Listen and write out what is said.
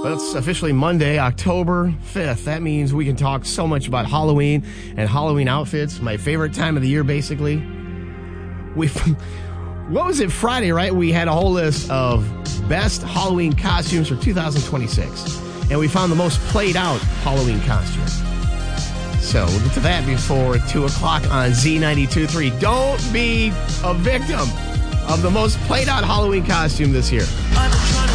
Well, it's officially Monday, October 5th. That means we can talk so much about Halloween and Halloween outfits. My favorite time of the year, basically. What was it, Friday, right? We had a whole list of best Halloween costumes for 2026. And we found the most played out Halloween costume. So we'll get to that before 2 o'clock on Z92.3. Don't be a victim of the most played out Halloween costume this year.